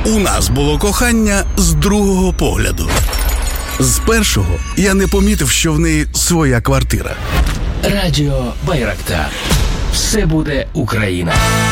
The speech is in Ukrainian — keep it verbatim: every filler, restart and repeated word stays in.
У нас було кохання з другого погляду. З першого я не помітив, що в неї своя квартира. Радіо Байрактар. Все буде Україна.